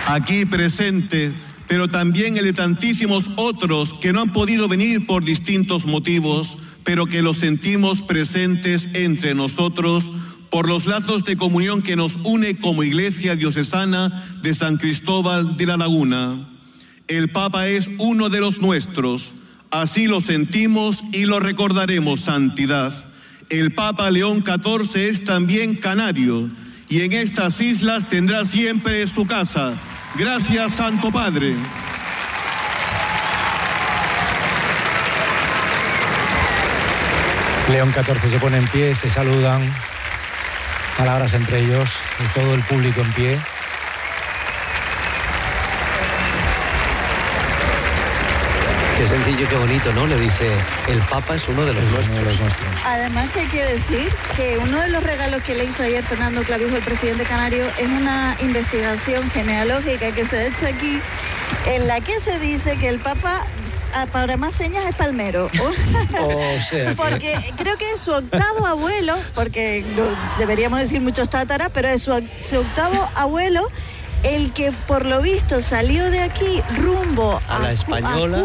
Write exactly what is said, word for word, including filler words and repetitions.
aquí presente, pero también el de tantísimos otros que no han podido venir por distintos motivos, pero que los sentimos presentes entre nosotros por los lazos de comunión que nos une como Iglesia Diocesana de San Cristóbal de la Laguna. El Papa es uno de los nuestros, así lo sentimos y lo recordaremos, Santidad. El Papa León catorce es también canario y en estas islas tendrá siempre su casa. Gracias, Santo Padre. León catorce se pone en pie, se saludan, palabras entre ellos y todo el público en pie. Qué sencillo, qué bonito, ¿no? Le dice, el Papa es uno de los, nuestros. Uno de los nuestros. Además que hay que decir que uno de los regalos que le hizo ayer Fernando Clavijo, el presidente canario, es una investigación genealógica que se ha hecho aquí, en la que se dice que el Papa, para más señas, es palmero. O sea que... Porque creo que es su octavo abuelo, porque deberíamos decir muchos tátaras, pero es su, su octavo abuelo el que por lo visto salió de aquí rumbo a, a la española.